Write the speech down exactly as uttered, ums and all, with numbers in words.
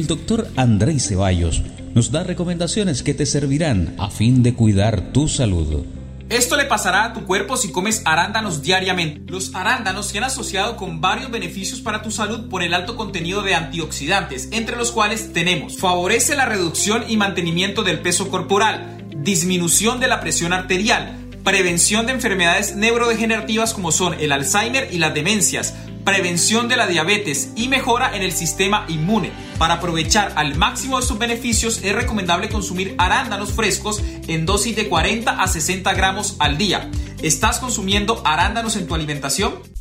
doctor Andrei Ceballos nos da recomendaciones que te servirán a fin de cuidar tu salud. Esto le pasará a tu cuerpo si comes arándanos diariamente. Los arándanos se han asociado con varios beneficios para tu salud por el alto contenido de antioxidantes, entre los cuales tenemos: favorece la reducción y mantenimiento del peso corporal, disminución de la presión arterial, prevención de enfermedades neurodegenerativas como son el Alzheimer y las demencias, prevención de la diabetes y mejora en el sistema inmune. Para aprovechar al máximo estos beneficios es recomendable consumir arándanos frescos en dosis de cuarenta a sesenta gramos al día. ¿Estás consumiendo arándanos en tu alimentación?